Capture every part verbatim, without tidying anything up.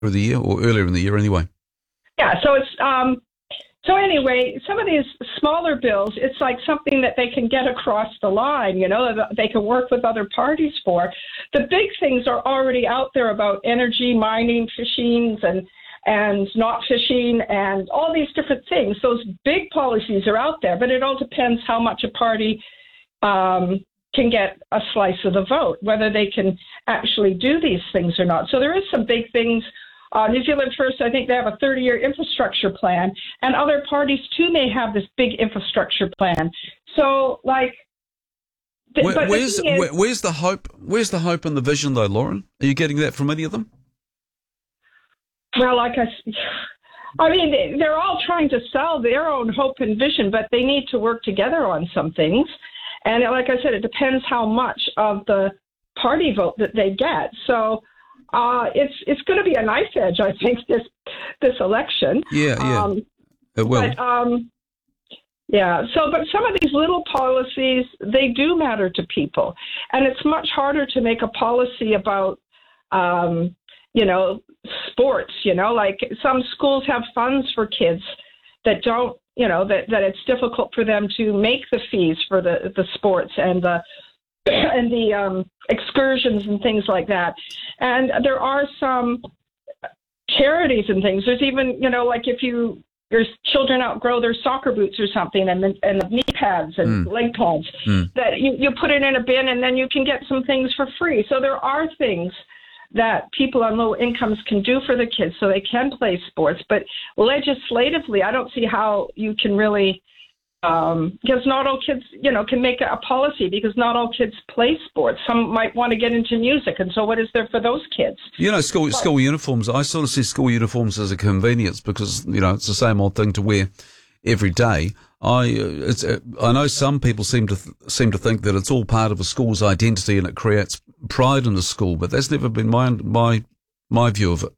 of the year, or earlier in the year anyway. Yeah, so it's um, so anyway, some of these smaller bills, it's like something that they can get across the line, you know, that they can work with other parties for. The big things are already out there about energy, mining, fishing, and and not fishing, and all these different things. Those big policies are out there, but it all depends how much a party um, can get a slice of the vote, whether they can actually do these things or not. So there is some big things. Uh, New Zealand First, I think they have a thirty-year infrastructure plan, and other parties too may have this big infrastructure plan. So, like, th- Where, but where's the thing is, where, where's the hope? Where's the hope and the vision, though, Lauren? Are you getting that from any of them? well, like I, s- I mean, they- they're all trying to sell their own hope and vision, but they need to work together on some things. And like I said, it depends how much of the party vote that they get. So. Uh, it's it's going to be a knife edge, I think, this this election. Yeah, yeah, um, it will. But, um, yeah, so but some of these little policies, they do matter to people. And it's much harder to make a policy about, um, you know, sports, you know, like some schools have funds for kids that don't, you know, that, that it's difficult for them to make the fees for the, the sports and the and the um, excursions and things like that. And there are some charities and things. There's even, you know, like if you your children outgrow their soccer boots or something and the, and the knee pads and Mm. leg pads, Mm. that you, you put it in a bin and then you can get some things for free. So there are things that people on low incomes can do for the kids so they can play sports. But legislatively, I don't see how you can really Um, because not all kids, you know, can make a policy because not all kids play sports. Some might want to get into music, and so what is there for those kids? You know, school school uniforms, I sort of see school uniforms as a convenience because, you know, it's the same old thing to wear every day. I uh, it's uh, I know some people seem to th- seem to think that it's all part of a school's identity and it creates pride in the school, but that's never been my my my view of it.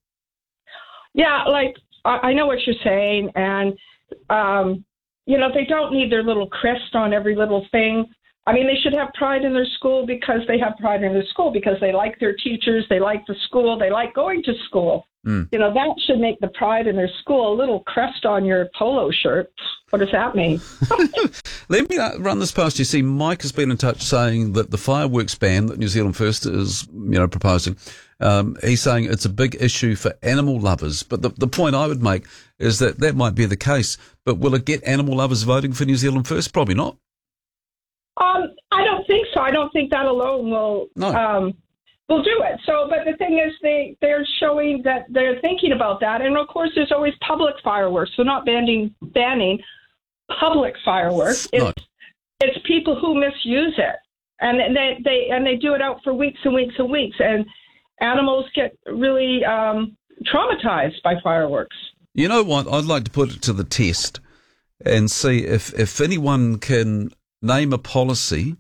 Yeah, like I, I know what you're saying, and um, you know, they don't need their little crest on every little thing. I mean, they should have pride in their school because they have pride in their school because they like their teachers, they like the school, they like going to school. Mm. You know, that should make the pride in their school. A little crest on your polo shirt. What does that mean? Let me uh, run this past you. See, Mike has been in touch saying that the fireworks ban that New Zealand First is, you know, proposing, um, he's saying it's a big issue for animal lovers. But the, the point I would make is that that might be the case. But will it get animal lovers voting for New Zealand First? Probably not. Um, I don't think so. I don't think that alone will No. um, will do it. So, but the thing is, they they're showing that they're thinking about that, and of course, there's always public fireworks. So, not banning banning public fireworks. It's No. it's people who misuse it, and they they and they do it out for weeks and weeks and weeks, and animals get really um, traumatized by fireworks. You know what? I'd like to put it to the test and see if, if anyone can name a policy,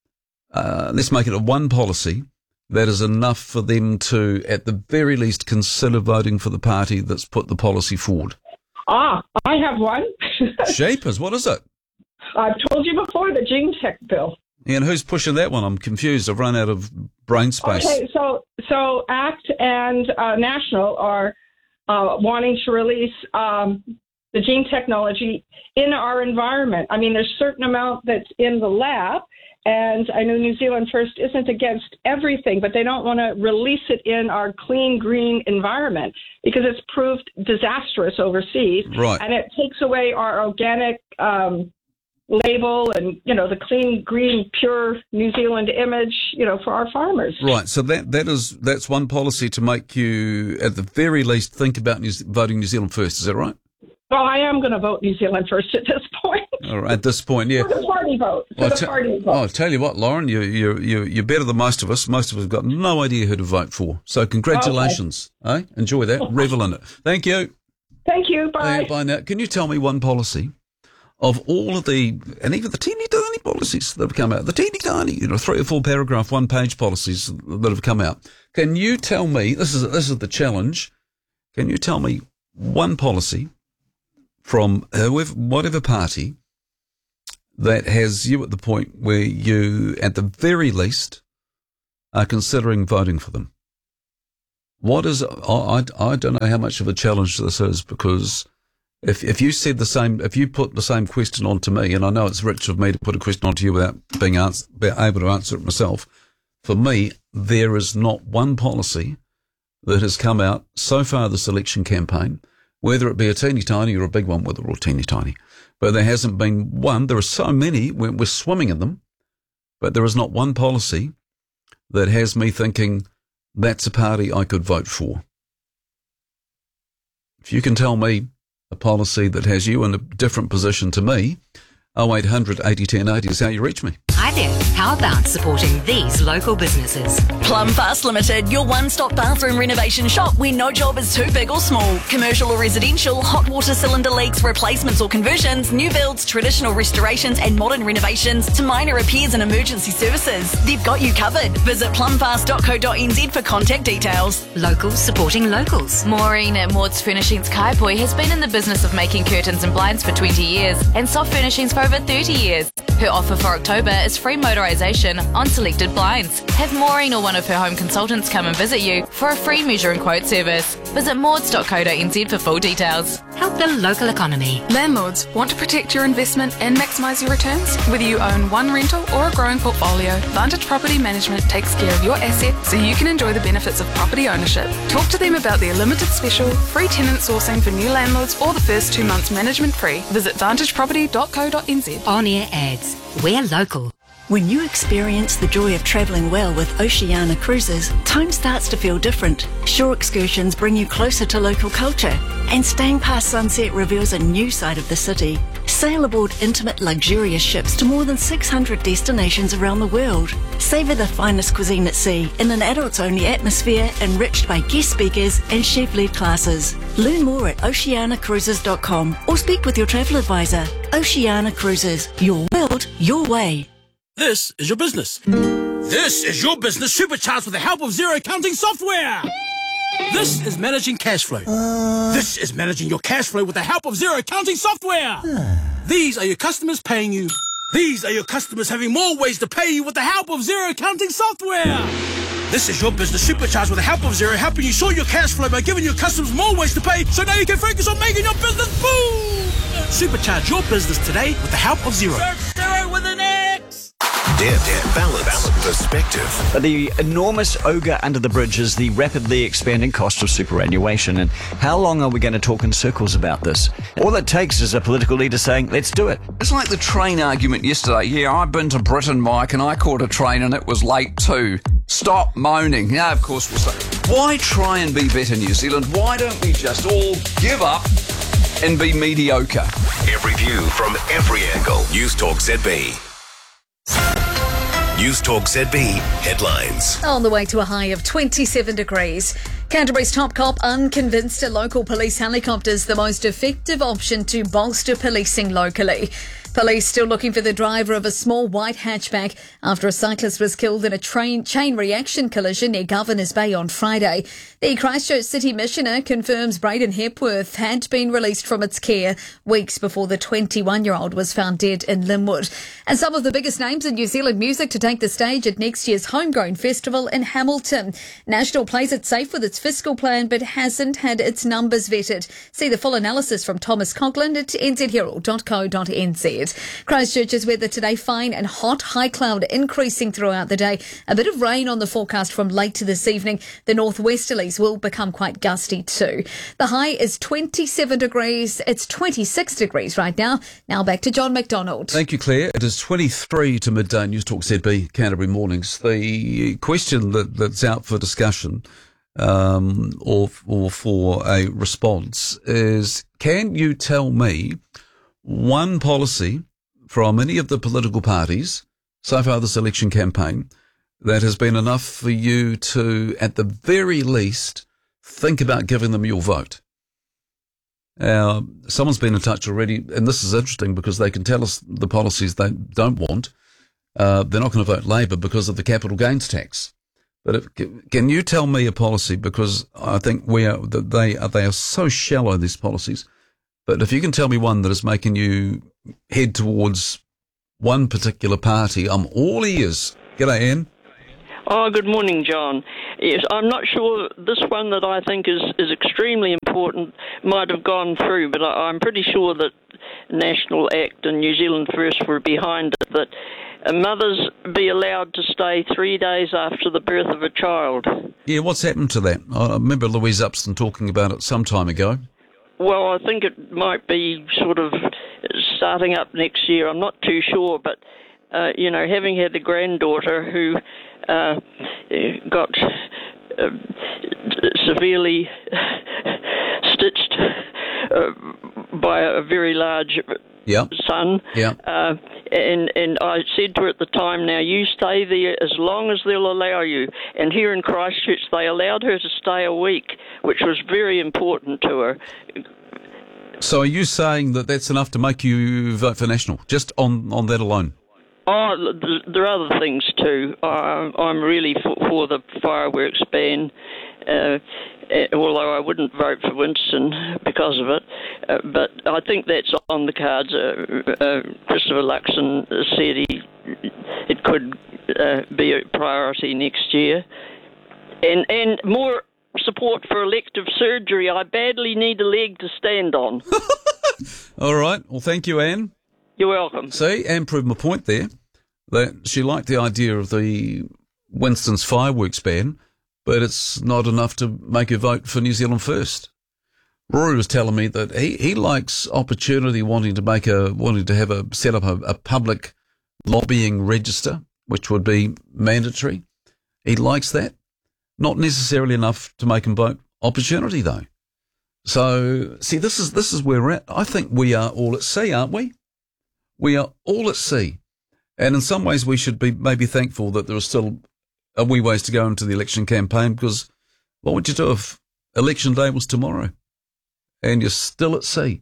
uh, let's make it a one policy, that is enough for them to, at the very least, consider voting for the party that's put the policy forward. Ah, I have one. Shapers, what is it? I've told you before, the Gene Tech bill. And who's pushing that one? I'm confused. I've run out of brain space. Okay, so so ACT and uh, National are uh, wanting to release um, the gene technology in our environment. I mean, there's a certain amount that's in the lab, and I know New Zealand First isn't against everything, but they don't want to release it in our clean, green environment because it's proved disastrous overseas. Right. And it takes away our organic um, label and, you know, the clean, green, pure New Zealand image, you know, for our farmers. Right. So that that is that's one policy to make you, at the very least, think about New, voting New Zealand First. Is that right? Well, I am going to vote New Zealand First at this point. Or at this point, yeah. For the party vote. For Well, the te- party vote. Oh, I tell you what, Lauren, you, you, you, you're better than most of us. Most of us have got no idea who to vote for. So congratulations. Okay. Eh? Enjoy that. Revel in it. Thank you. Thank you. Bye. Uh, bye now. Can you tell me one policy of all of the, and even the teeny tiny policies that have come out, the teeny tiny, you know, three or four paragraph, one page policies that have come out. Can you tell me, this is, this is the challenge, can you tell me one policy from whoever, whatever party that has you at the point where you, at the very least, are considering voting for them? what is, I, I, I don't know how much of a challenge this is, because if if you said the same, if you put the same question on to me, and I know it's rich of me to put a question on to you without being ans- able to answer it myself, for me, there is not one policy that has come out so far this election campaign, whether it be a teeny tiny or a big one, whether or teeny tiny, but there hasn't been one. There are so many, we're, we're swimming in them, but there is not one policy that has me thinking that's a party I could vote for. If you can tell me a policy that has you in a different position to me, oh eight hundred eighty ten eighty is how you reach me. Hi there. How about supporting these local businesses? Plum Fast Limited, your one-stop bathroom renovation shop where no job is too big or small. Commercial or residential, hot water cylinder leaks, replacements or conversions, new builds, traditional restorations and modern renovations to minor repairs and emergency services. They've got you covered. Visit plum fast dot co dot n z for contact details. Locals supporting locals. Maureen at Maud's Furnishings Kaipoi has been in the business of making curtains and blinds for twenty years and soft furnishings for over thirty years. Her offer for October is free motorisation on selected blinds. Have Maureen or one of her home consultants come and visit you for a free measure and quote service. Visit mauds dot co dot n z for full details. Help the local economy. Landlords, want to protect your investment and maximise your returns? Whether you own one rental or a growing portfolio, Vantage Property Management takes care of your asset so you can enjoy the benefits of property ownership. Talk to them about their limited special, free tenant sourcing for new landlords, or the first two months management free. Visit vantage property dot co dot n z. On-air ads. We're local. When you experience the joy of travelling well with Oceania Cruises, time starts to feel different. Shore excursions bring you closer to local culture, and staying past sunset reveals a new side of the city. Sail aboard intimate, luxurious ships to more than six hundred destinations around the world. Savour the finest cuisine at sea in an adults-only atmosphere enriched by guest speakers and chef-led classes. Learn more at oceania cruises dot com or speak with your travel advisor. Oceania Cruises, your world, your way. This is your business. This is your business supercharged with the help of Xero accounting software. This is managing cash flow. Uh... This is managing your cash flow with the help of Xero accounting software. Uh... These are your customers paying you. These are your customers having more ways to pay you with the help of Xero accounting software. This is your business supercharged with the help of Xero, helping you sort your cash flow by giving your customers more ways to pay, so now you can focus on making your business boom. Supercharge your business today with the help of Xero. Search Xero with an X. Depth, balance, perspective. The enormous ogre under the bridge is the rapidly expanding cost of superannuation. And how long are we going to talk in circles about this? All it takes is a political leader saying, let's do it. It's like the train argument yesterday. Yeah, I've been to Britain, Mike, and I caught a train and it was late too. Stop moaning. Yeah, of course we'll say, why try and be better, New Zealand? Why don't we just all give up and be mediocre? Every view from every angle. News Talk Z B. News Talk Z B headlines. On the way to a high of twenty-seven degrees. Canterbury's top cop unconvinced a local police helicopter is the most effective option to bolster policing locally. Police still looking for the driver of a small white hatchback after a cyclist was killed in a train chain reaction collision near Governor's Bay on Friday. The Christchurch City Missioner confirms Braden Hepworth had been released from its care weeks before the twenty-one-year-old was found dead in Linwood. And some of the biggest names in New Zealand music to take the stage at next year's Homegrown Festival in Hamilton. National plays it safe with its fiscal plan but hasn't had its numbers vetted. See the full analysis from Thomas Coughlin at n z herald dot co dot n z. Christchurch's weather today fine and hot, high cloud increasing throughout the day. A bit of rain on the forecast from late to this evening. The northwesterlies will become quite gusty too. The high is twenty-seven degrees. It's twenty-six degrees right now. Now back to John McDonald. Thank you, Claire. It is twenty-three to midday. News Talk Z B, Canterbury Mornings. The question that, that's out for discussion um, or, or for a response is, can you tell me one policy from any of the political parties so far this election campaign that has been enough for you to, at the very least, think about giving them your vote? Uh, someone's been in touch already, and this is interesting because they can tell us the policies they don't want. Uh, they're not going to vote Labour because of the capital gains tax. But if, can you tell me a policy, because I think we are, that they are, they are so shallow, these policies. But if you can tell me one that is making you head towards one particular party, I'm all ears. G'day, Anne. Oh, good morning, John. Yes, I'm not sure this one that I think is, is extremely important might have gone through, but I, I'm pretty sure that National Act and New Zealand First were behind it, that mothers be allowed to stay three days after the birth of a child. Yeah, what's happened to that? I remember Louise Upston talking about it some time ago. Well, I think it might be sort of starting up next year. I'm not too sure, but, uh, you know, having had a granddaughter who uh, got uh, severely stitched uh, by a very large yeah. son, yeah. Uh, and, and I said to her at the time, now you stay there as long as they'll allow you. And here in Christchurch, they allowed her to stay a week, which was very important to her. So are you saying that that's enough to make you vote for National, just on, on that alone? Oh, there are other things too. Uh, I'm really for, for the fireworks ban, uh, although I wouldn't vote for Winston because of it. Uh, but I think that's on the cards. Uh, uh, Christopher Luxon said he, it could uh, be a priority next year. And, and more support for elective surgery. I badly need a leg to stand on. All right. Well, thank you, Anne. You're welcome. See, Anne proved my point there, that she liked the idea of the Winston's fireworks ban, but it's not enough to make her vote for New Zealand First. Rory was telling me that he, he likes opportunity, wanting to make a wanting to have a set up a, a public lobbying register, which would be mandatory. He likes that. Not necessarily enough to make him vote opportunity, though. So, see, this is this is where we're at. I think we are all at sea, aren't we? We are all at sea. And in some ways we should be maybe thankful that there are still a wee ways to go into the election campaign, because what would you do if election day was tomorrow and you're still at sea?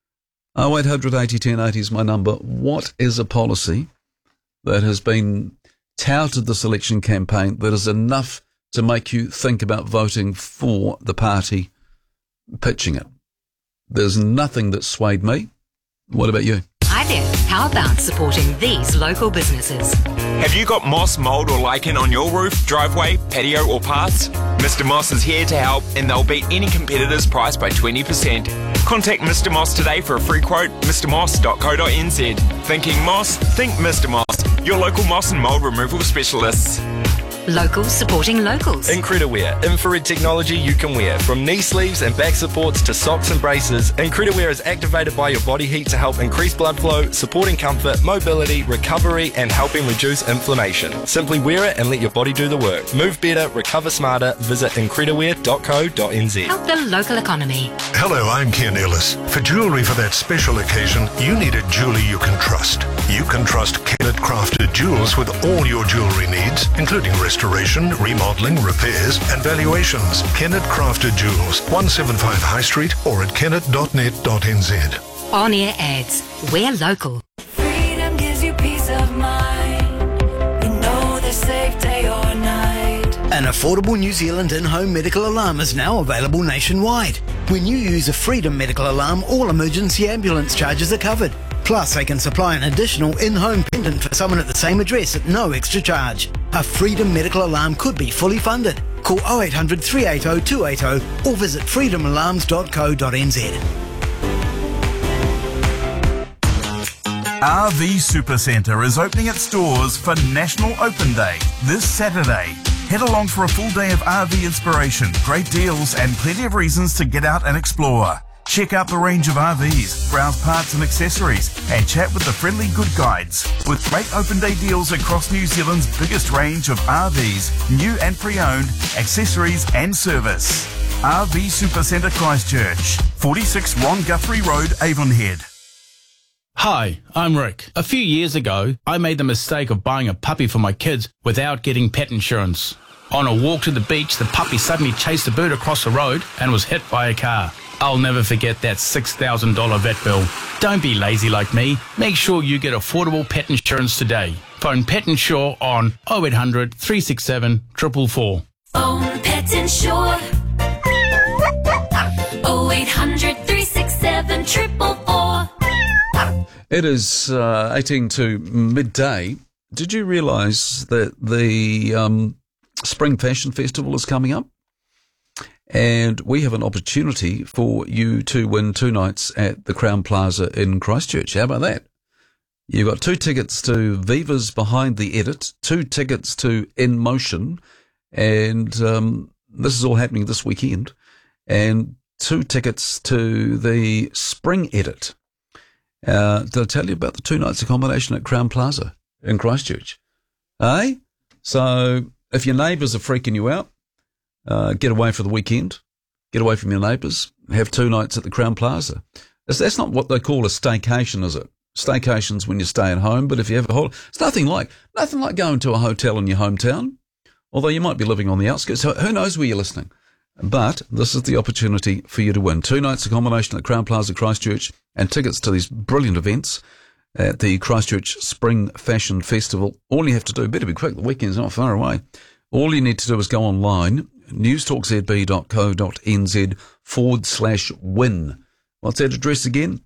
oh eight hundred eighty ten eighty is my number. What is a policy that has been touted this election campaign that is enough to make you think about voting for the party pitching it? There's nothing that swayed me. What about you? Hi there. How about supporting these local businesses? Have you got moss, mould or lichen on your roof, driveway, patio or paths? Mister Moss is here to help, and they'll beat any competitor's price by twenty percent. Contact Mister Moss today for a free quote, mr moss dot co dot n z. Thinking moss? Think Mister Moss, your local moss and mould removal specialists. Locals supporting locals. Incrediwear, infrared technology you can wear. From knee sleeves and back supports to socks and braces, Incrediwear is activated by your body heat to help increase blood flow, supporting comfort, mobility, recovery and helping reduce inflammation. Simply wear it and let your body do the work. Move better, recover smarter. Visit incrediwear dot co dot n z. Help the local economy. Hello, I'm Ken Ellis. For jewellery for that special occasion, you need a jeweller you can trust. You can trust Kennett Crafted Jewels with all your jewellery needs, including restoration, remodelling, repairs and valuations. Kennett Crafted Jewels, one seventy-five High Street or at kennett dot net dot n z. On air ads. We're local. Freedom gives you peace of mind. You know they're safe day or night. An affordable New Zealand in-home medical alarm is now available nationwide. When you use a Freedom medical alarm, all emergency ambulance charges are covered. Plus, they can supply an additional in-home pendant for someone at the same address at no extra charge. A Freedom medical alarm could be fully funded. Call oh eight hundred, three eight oh, two eight oh or visit freedom alarms dot co dot n z. R V Supercentre is opening its doors for National Open Day this Saturday. Head along for a full day of R V inspiration, great deals and plenty of reasons to get out and explore. Check out the range of R Vs, browse parts and accessories, and chat with the friendly good guides. With great open day deals across New Zealand's biggest range of R Vs, new and pre-owned, accessories and service. R V Supercentre Christchurch, forty-six Ron Guthrie Road, Avonhead. Hi, I'm Rick. A few years ago, I made the mistake of buying a puppy for my kids without getting pet insurance. On a walk to the beach, the puppy suddenly chased a bird across the road and was hit by a car. I'll never forget that six thousand dollars vet bill. Don't be lazy like me. Make sure you get affordable pet insurance today. Phone Pet Insure on oh eight hundred, three six seven, four four four. Phone Pet Insure. oh eight hundred, three six seven, four four four. It is uh, eighteen to midday. Did you realise that the um, Spring Fashion Festival is coming up, and we have an opportunity for you to win two nights at the Crown Plaza in Christchurch. How about that? You've got two tickets to Viva's Behind the Edit, two tickets to In Motion, and um, this is all happening this weekend, and two tickets to the Spring Edit. Uh, did I tell you about the two nights accommodation at Crown Plaza in Christchurch? Eh? So if your neighbours are freaking you out, uh, get away for the weekend, get away from your neighbours, have two nights at the Crown Plaza. That's, that's not what they call a staycation, is it? Staycation's when you stay at home, but if you have a holiday, it's nothing like, nothing like going to a hotel in your hometown, although you might be living on the outskirts. So who knows where you're listening? But this is the opportunity for you to win. Two nights accommodation at Crown Plaza Christchurch and tickets to these brilliant events at the Christchurch Spring Fashion Festival. All you have to do, better be quick, the weekend's not far away. All you need to do is go online, newstalkzb.co.nz forward slash win. What's that address again?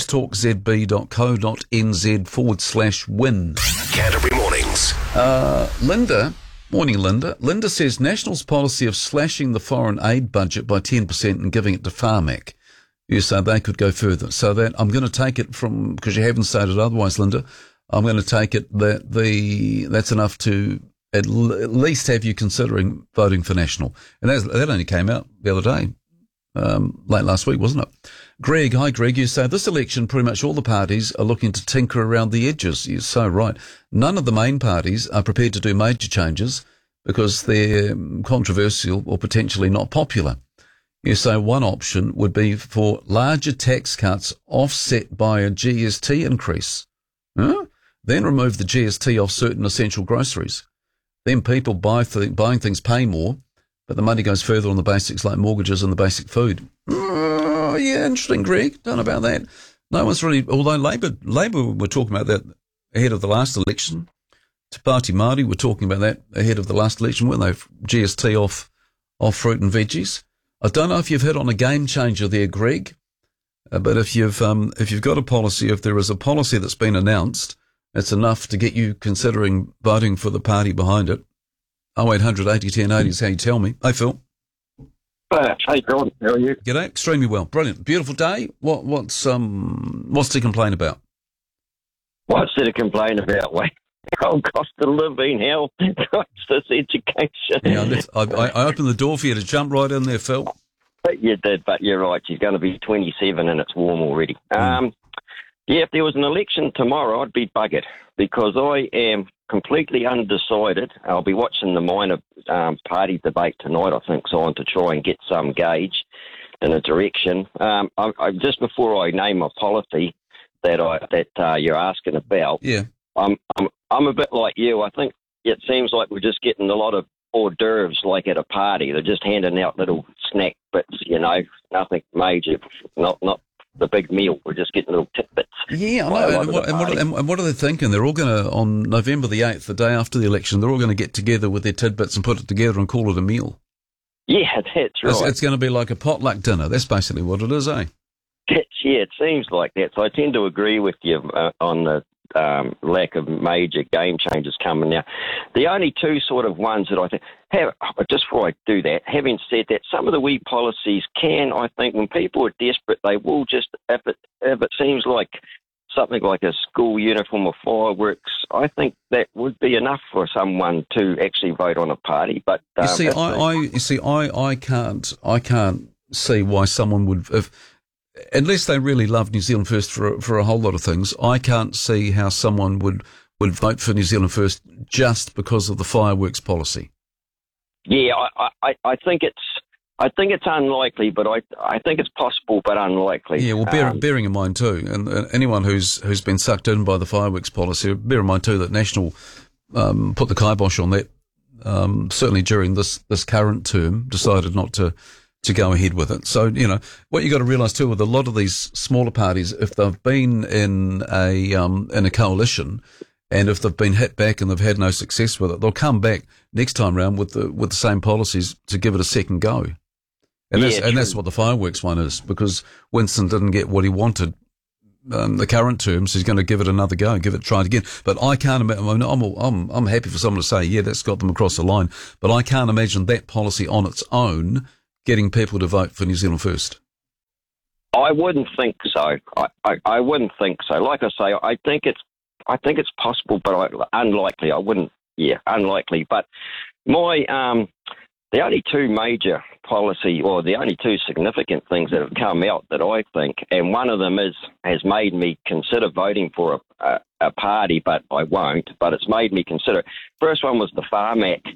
newstalkzb.co.nz forward slash win. Canterbury Mornings. Uh, Linda... Morning, Linda. Linda says National's policy of slashing the foreign aid budget by ten percent and giving it to Pharmac. You say they could go further. So that I'm going to take it from, because you haven't stated otherwise, Linda, I'm going to take it that the that's enough to at, l- at least have you considering voting for National. And that, that only came out the other day, um, late last week, wasn't it? Greg, hi Greg, you say this election pretty much all the parties are looking to tinker around the edges. You're so right. None of the main parties are prepared to do major changes because they're controversial or potentially not popular. You say one option would be for larger tax cuts offset by a G S T increase. Huh? Then remove the G S T off certain essential groceries. Then people buy th- buying things pay more, but the money goes further on the basics like mortgages and the basic food. Oh, yeah, interesting, Greg. Don't know about that. No one's really, although Labor, Labor were talking about that ahead of the last election. Te Pāti Māori were talking about that ahead of the last election, weren't they? G S T off, off fruit and veggies. I don't know if you've hit on a game changer there, Greg, uh, but if you've, um, if you've got a policy, if there is a policy that's been announced, it's enough to get you considering voting for the party behind it. oh eight hundred eighty ten eighty is how you tell me. Hey, Phil. Uh, hey, Gordon, how are you? G'day, extremely well, brilliant, beautiful day. What what's um what's to complain about? What's there to complain about? Wait, oh, cost of living, hell, cost of education. Yeah, I, left, I, I opened the door for you to jump right in there, Phil. But you did, but you're right. She's going to be twenty-seven and it's warm already. Mm. Um, yeah, if there was an election tomorrow, I'd be buggered because I am completely undecided. I'll be watching the minor um, party debate tonight, I think, so on to try and get some gauge in a direction. Um, I, I, just before I name a policy that I that uh, you're asking about, yeah, I'm, I'm I'm a bit like you. I think it seems like we're just getting a lot of hors d'oeuvres like at a party. They're just handing out little snack bits, you know, nothing major, not not. the big meal. We're just getting little tidbits. Yeah, I know. And what, and, what, and what are they thinking? They're all going to, on November the eighth, the day after the election, they're all going to get together with their tidbits and put it together and call it a meal. Yeah, that's right. It's, it's going to be like a potluck dinner. That's basically what it is, eh? It's, yeah, it seems like that. So I tend to agree with you uh, on the um, lack of major game changes coming now. The only two sort of ones that I think, have, just before I do that, having said that, some of the wee policies can, I think, when people are desperate, they will just, if it, if it seems like something like a school uniform or fireworks, I think that would be enough for someone to actually vote on a party. But um, you see, I, I, you see, I, I can't, I can't see why someone would, if, unless they really love New Zealand First for for a whole lot of things, I can't see how someone would, would vote for New Zealand First just because of the fireworks policy. Yeah, I, I, I think it's I think it's unlikely, but I I think it's possible, but unlikely. Yeah, well, bear, um, bearing in mind too, and uh, anyone who's who's been sucked in by the fireworks policy, bear in mind too that National um, put the kibosh on that. Um, certainly during this this current term, decided not to. to go ahead with it. So, you know, what you got to realise too with a lot of these smaller parties, if they've been in a um, in a coalition and if they've been hit back and they've had no success with it, they'll come back next time round with the with the same policies to give it a second go. And that's yeah, and that's what the fireworks one is, because Winston didn't get what he wanted um, the current terms, he's going to give it another go, give it try it again. But I can't imagine. I mean, I'm, I'm I'm happy for someone to say, yeah, that's got them across the line. But I can't imagine that policy on its own getting people to vote for New Zealand First. I wouldn't think so. I, I, I wouldn't think so. Like I say, I think it's I think it's possible, but I, unlikely. I wouldn't. Yeah, unlikely. But my um, the only two major policy, or the only two significant things that have come out that I think, and one of them is has made me consider voting for a, a, a party, but I won't. But it's made me consider. First one was the Farm Act,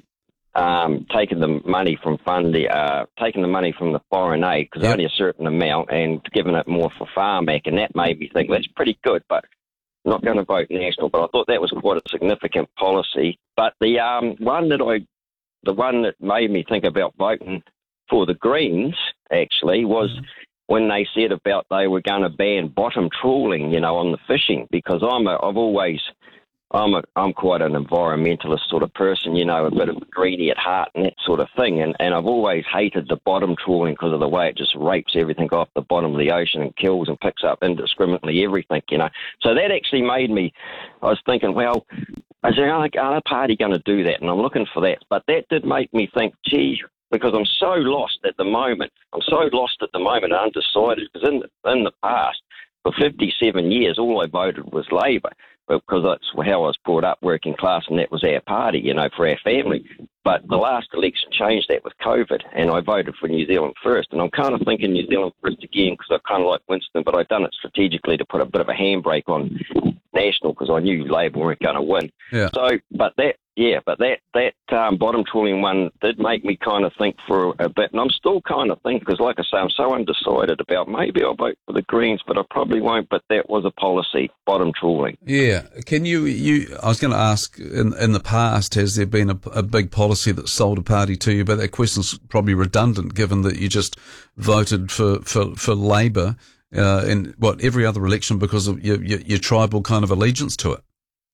um, taking the money from fund, uh, taking the money from the foreign aid because yep. only a certain amount, and giving it more for Farm Act, and that made me think that's pretty good, but. Not going to vote national, but I thought that was quite a significant policy. But the um, one that I, the one that made me think about voting for the Greens actually was mm. when they said about they were going to ban bottom trawling, you know, on the fishing. Because I'm a, I've always, I'm a, I'm quite an environmentalist sort of person, you know, a bit of a greenie at heart and that sort of thing. And and I've always hated the bottom trawling because of the way it just rapes everything off the bottom of the ocean and kills and picks up indiscriminately everything, you know. So that actually made me, I was thinking, well, is there another party going to do that? And I'm looking for that. But that did make me think, gee, because I'm so lost at the moment. I'm so lost at the moment and undecided because in the, in the past, for fifty-seven years, all I voted was Labour. Because that's how I was brought up, working class, and that was our party, you know, for our family. But the last election changed that with COVID, and I voted for New Zealand First. And I'm kind of thinking New Zealand First again because I kind of like Winston, but I've done it strategically to put a bit of a handbrake on National because I knew Labour weren't going to win. Yeah. So, but that, yeah, but that that um, bottom trawling one did make me kind of think for a bit, and I'm still kind of thinking because, like I say, I'm so undecided about maybe I'll vote for the Greens, but I probably won't. But that was a policy, bottom trawling. Yeah. Can you, you, I was going to ask, in, in the past, has there been a, a big policy that sold a party to you? But that question's probably redundant given that you just voted for, for, for Labour uh, in, what, every other election because of your, your, your tribal kind of allegiance to it.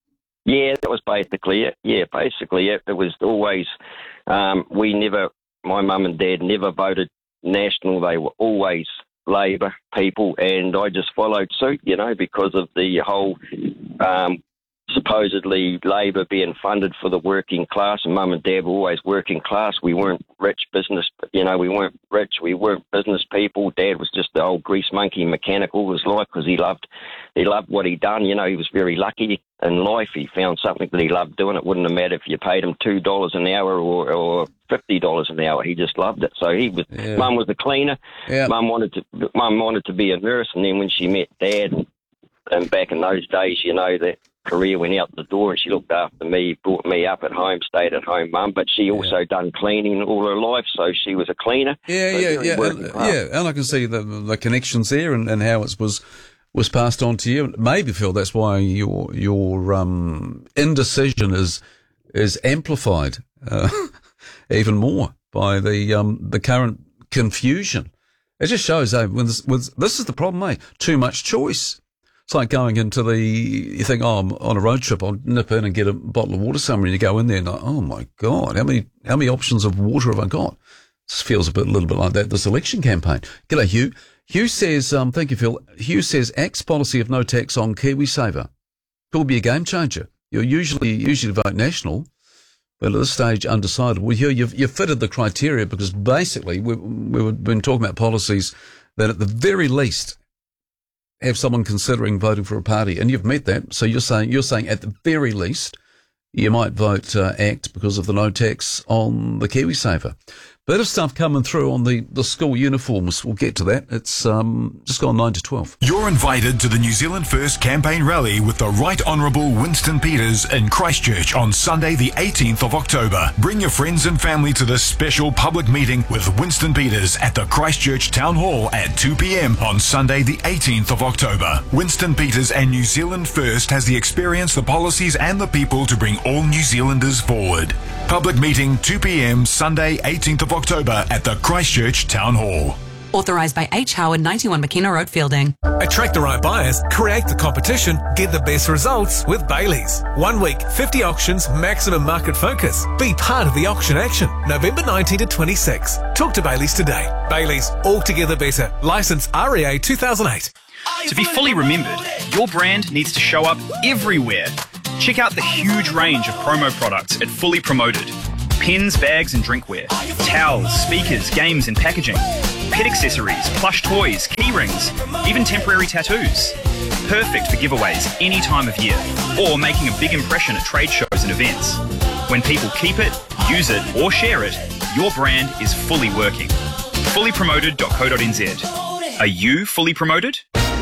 Yeah, that was basically it. Yeah, basically it. It was always, um, we never, my mum and dad never voted National. They were always Labour people, and I just followed suit, you know, because of the whole um, supposedly Labour being funded for the working class, and mum and dad were always working class. We weren't rich business, you know, we weren't rich, we weren't business people. Dad was just the old grease monkey mechanic all his life because he loved, he loved what he'd done. You know, he was very lucky in life. He found something that he loved doing. It wouldn't have mattered if you paid him two dollars an hour or, or fifty dollars an hour. He just loved it. So he was, yeah. Mum was a cleaner. Yeah. Mum wanted to, mum wanted to be a nurse, and then when she met Dad, and, and back in those days, you know, that career went out the door, and she looked after me, brought me up at home, stayed at home, mum. But she also yeah. done cleaning all her life, so she was a cleaner. Yeah, so yeah, yeah, and, yeah. And I can see the the connections there, and, and how it was was passed on to you. Maybe Phil, that's why your your um, indecision is is amplified uh, even more by the um, the current confusion. It just shows, eh, when this, with, this is the problem, mate. Too much choice. It's like going into the, you think, oh, I'm on a road trip, I'll nip in and get a bottle of water somewhere, and you go in there and like, oh my God, how many, how many options of water have I got? This feels a bit, a little bit like that, this election campaign. G'day, Hugh. Hugh says, um, thank you, Phil. Hugh says, A C T's policy of no tax on KiwiSaver could be a game changer. You're usually, usually vote National, but at this stage, undecided. Well, Hugh, you've, you've fitted the criteria because basically we, we've been talking about policies that at the very least have someone considering voting for a party, and you've met that. So you're saying you're saying at the very least you might vote uh, A C T because of the no tax on the KiwiSaver. Bit of stuff coming through on the, the school uniforms. We'll get to that. It's um, just gone nine to twelve. You're invited to the New Zealand First campaign rally with the Right Honourable Winston Peters in Christchurch on Sunday the eighteenth of October. Bring your friends and family to this special public meeting with Winston Peters at the Christchurch Town Hall at two p.m. on Sunday the eighteenth of October. Winston Peters and New Zealand First has the experience, the policies and the people to bring all New Zealanders forward. Public meeting two p.m. Sunday eighteenth of October at the Christchurch Town Hall. Authorised by H. Howard, ninety-one McKenna Road, Fielding. Attract the right buyers, create the competition, get the best results with Bailey's. One week, fifty auctions, maximum market focus. Be part of the auction action. November nineteenth to twenty-sixth. Talk to Bailey's today. Bailey's, altogether better. Licence R E A two thousand eight. To be fully remembered, your brand needs to show up everywhere. Check out the huge range of promo products at Fully Promoted. Pens, bags and drinkware, towels, speakers, games and packaging, pet accessories, plush toys, key rings, even temporary tattoos. Perfect for giveaways any time of year, or making a big impression at trade shows and events. When people keep it, use it or share it, your brand is fully working. fully promoted dot co dot n z. Are you fully promoted?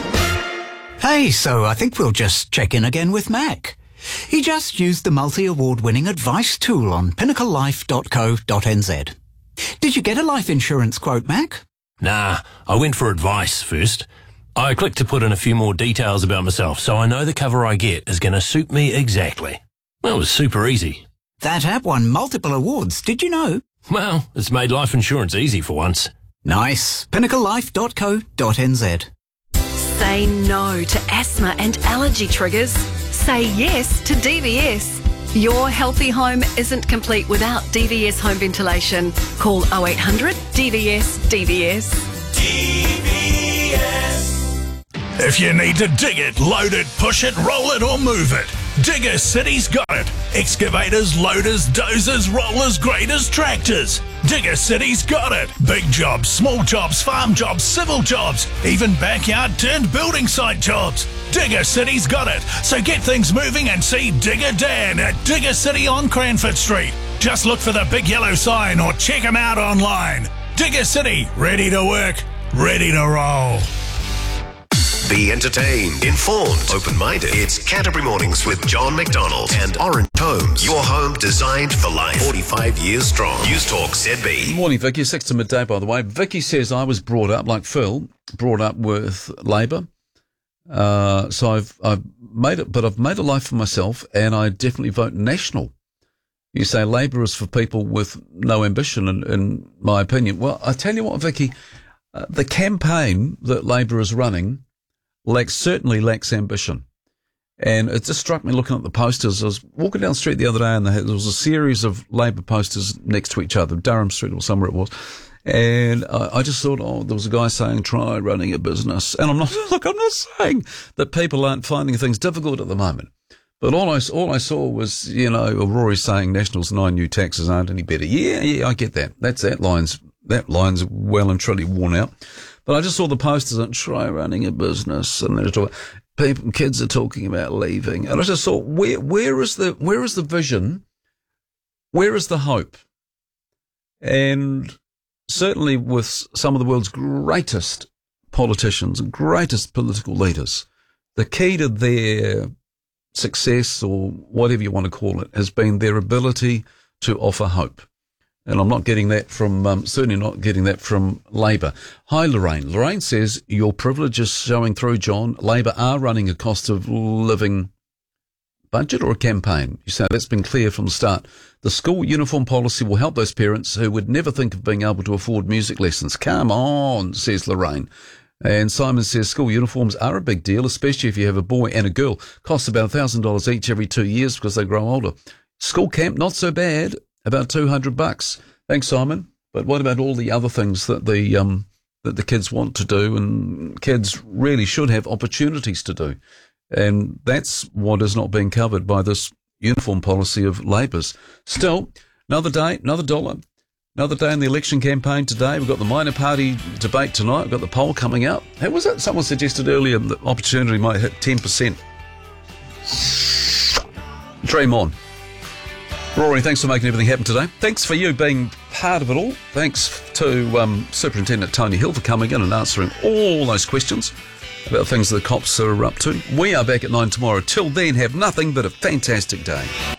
Hey, so I think we'll just check in again with Mac. He just used the multi-award-winning advice tool on pinnacle life dot co dot n z. Did you get a life insurance quote, Mac? Nah, I went for advice first. I clicked to put in a few more details about myself so I know the cover I get is going to suit me exactly. That was super easy. That app won multiple awards, did you know? Well, it's made life insurance easy for once. Nice. pinnacle life dot co dot n z. Say no to asthma and allergy triggers. Say yes to D V S. Your healthy home isn't complete without D V S home ventilation. Call oh eight hundred D V S D V S. D V S. If you need to dig it, load it, push it, roll it or move it, Digger City's got it. Excavators, loaders, dozers, rollers, graders, tractors. Digger City's got it. Big jobs, small jobs, farm jobs, civil jobs, even backyard turned building site jobs. Digger City's got it. So get things moving and see Digger Dan at Digger City on Cranford Street. Just look for the big yellow sign or check him out online. Digger City, ready to work, ready to roll. Be entertained, informed, open-minded. It's Canterbury Mornings with John McDonald and Orange Homes. Your home designed for life. forty-five years strong. News Talk Z B. Morning, Vicky. Six to midday, by the way. Vicky says I was brought up, like Phil, brought up with Labor. Uh, so I've I've made it, but I've made a life for myself, and I definitely vote National. You say Labor is for people with no ambition, in, in my opinion. Well, I tell you what, Vicky, uh, the campaign that Labor is running lacks certainly lacks ambition. And it just struck me looking at the posters. I was walking down the street the other day and there was a series of Labor posters next to each other, Durham Street or somewhere it was. And I, I just thought, oh, there was a guy saying, try running a business. And I'm not, look, I'm not saying that people aren't finding things difficult at the moment. But all I, all I saw was, you know, Rory saying National's nine new taxes aren't any better. Yeah, yeah, I get that. That's that line's, that line's well and truly worn out. But I just saw the posters and try running a business, and they're talking, people, kids are talking about leaving, and I just thought, where, where is the, where is the vision? Where is the hope? And certainly with some of the world's greatest politicians and greatest political leaders, the key to their success, or whatever you want to call it, has been their ability to offer hope. And I'm not getting that from, um, certainly not getting that from Labor. Hi, Lorraine. Lorraine says, your privilege is showing through, John. Labor are running a cost of living budget or a campaign. You say that's been clear from the start. The school uniform policy will help those parents who would never think of being able to afford music lessons. Come on, says Lorraine. And Simon says school uniforms are a big deal, especially if you have a boy and a girl. Costs about one thousand dollars each every two years because they grow older. School camp, not so bad. About two hundred bucks. Thanks, Simon. But what about all the other things that the um that the kids want to do, and kids really should have opportunities to do? And that's what is not being covered by this uniform policy of Labor's. Still, another day, another dollar, another day in the election campaign today. We've got the minor party debate tonight. We've got the poll coming out. How was it? Someone suggested earlier that opportunity might hit ten percent. Dream on. Rory, thanks for making everything happen today. Thanks for you being part of it all. Thanks to um, Superintendent Tony Hill for coming in and answering all those questions about things the cops are up to. We are back at nine tomorrow. Till then, have nothing but a fantastic day.